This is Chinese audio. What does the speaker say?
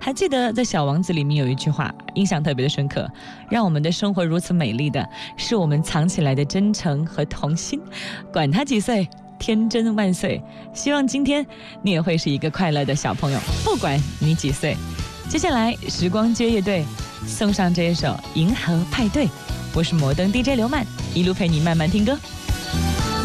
还记得在《小王子》里面有一句话，印象特别的深刻，让我们的生活如此美丽的是我们藏起来的真诚和童心。管他几岁，天真万岁。希望今天你也会是一个快乐的小朋友，不管你几岁。接下来时光街乐队送上这一首《银河派对》，我是摩登 DJ 刘曼，一路陪你慢慢听歌。